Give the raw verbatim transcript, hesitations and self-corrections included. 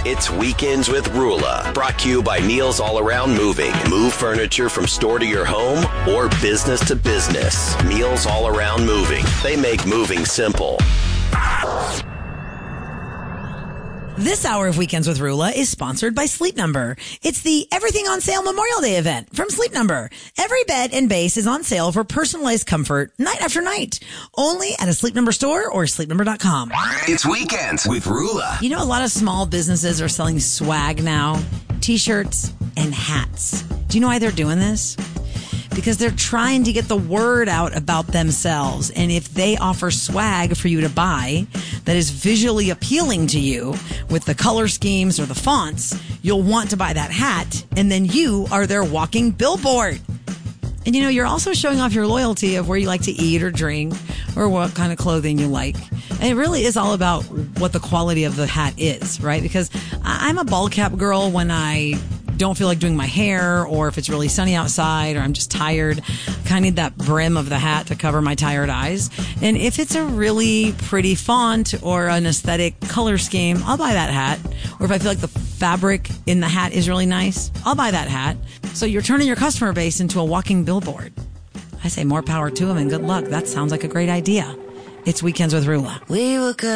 It's Weekends with Rula, brought to you by Neil's All Around Moving. Move furniture from store to your home or business to business. Neil's All Around Moving. They make moving simple. This hour of Weekends with Rula is sponsored by Sleep Number. It's the Everything on Sale Memorial Day event from Sleep Number. Every bed and base is on sale for personalized comfort night after night. Only at a Sleep Number store or sleep number dot com. It's Weekends with Rula. You know, a lot of small businesses are selling swag now, t-shirts and hats. Do you know why they're doing this? Because they're trying to get the word out about themselves. And if they offer swag for you to buy that is visually appealing to you with the color schemes or the fonts, you'll want to buy that hat. And then you are their walking billboard. And, you know, you're also showing off your loyalty of where you like to eat or drink or what kind of clothing you like. And it really is all about what the quality of the hat is, right? Because I'm a ball cap girl when I don't feel like doing my hair, or if it's really sunny outside, or I'm just tired. I kind of need that brim of the hat to cover my tired eyes. And if it's a really pretty font or an aesthetic color scheme, I'll buy that hat. Or if I feel like the fabric in the hat is really nice, I'll buy that hat. So you're turning your customer base into a walking billboard. I say more power to them and good luck. That sounds like a great idea. It's Weekends with Rula. We were good.